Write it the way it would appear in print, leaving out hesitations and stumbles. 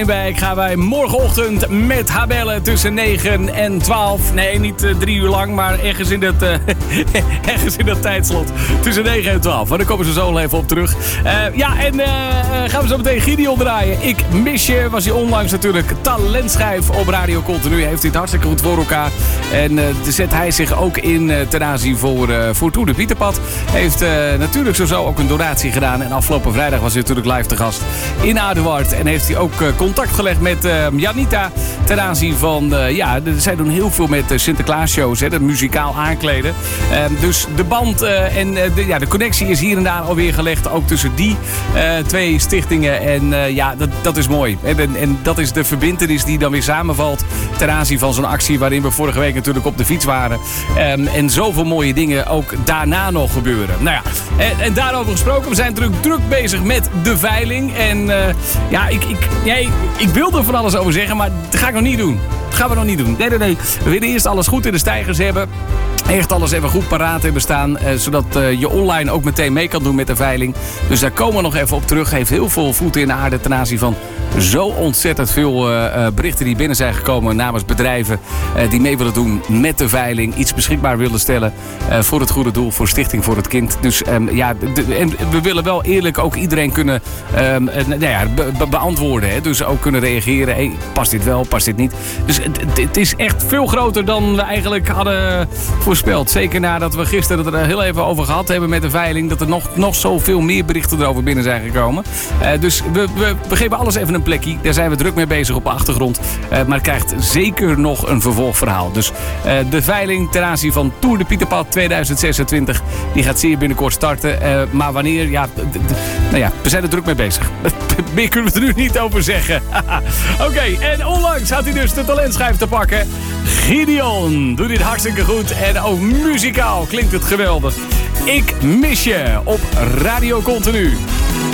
Ik ga wij morgenochtend met haar bellen tussen 9 en 12. Nee, niet 3 uur lang, maar ergens in dat tijdslot. Tussen 9 en 12. Maar daar komen ze zo even op terug. Gaan we zo meteen Gideon draaien. Ik mis je. Was hij onlangs natuurlijk talentschijf op Radio Continu. Heeft hij het hartstikke goed voor elkaar. En zet hij zich ook in ten aanzien voor Tour de Pieterpad. Heeft natuurlijk sowieso ook een donatie gedaan. En afgelopen vrijdag was hij natuurlijk live te gast in Aduard. En heeft hij ook contact gelegd met Janita ten aanzien van... zij doen heel veel met Sinterklaas-shows, hè, dat muzikaal aankleden. Dus de band en de connectie is hier en daar alweer gelegd. Ook tussen die twee stichtingen. En dat is mooi. En dat is de verbintenis die dan weer samenvalt ten aanzien van zo'n actie waarin we vorige week natuurlijk op de fiets waren. En zoveel mooie dingen ook daarna nog gebeuren. Nou ja, en daarover gesproken, we zijn druk bezig met de veiling. En ik wil er van alles over zeggen, maar dat ga ik nog niet doen. Dat gaan we nog niet doen. Nee. We willen eerst alles goed in de stijgers hebben. Echt alles even goed paraat hebben staan. Zodat je online ook meteen mee kan doen met de veiling. Dus daar komen we nog even op terug. Heeft heel veel voeten in de aarde ten aanzien van zo ontzettend veel berichten die binnen zijn gekomen namens bedrijven die mee willen doen met de veiling. Iets beschikbaar willen stellen voor het goede doel, voor Stichting voor het Kind. Dus en we willen wel eerlijk ook iedereen kunnen beantwoorden. Hè? Dus ook kunnen reageren. Hey, past dit wel, past dit niet? Dus het is echt veel groter dan we eigenlijk hadden voorspeld. Zeker nadat we gisteren het er heel even over gehad hebben met de veiling. Dat er nog zoveel meer berichten erover binnen zijn gekomen. Dus we geven alles even een plekje. Daar zijn we druk mee bezig op de achtergrond. Maar het krijgt zeker nog een vervolgverhaal. Dus de veiling ten aanzien van Tour de Pieterpad 2026... die gaat zeer binnenkort starten. Maar wanneer? We zijn er druk mee bezig. Meer kunnen we er nu niet over zeggen. Oké, en onlangs had hij dus de talentschijf te pakken. Gideon doet dit hartstikke goed. En ook muzikaal klinkt het geweldig. Ik mis je op Radio Continu.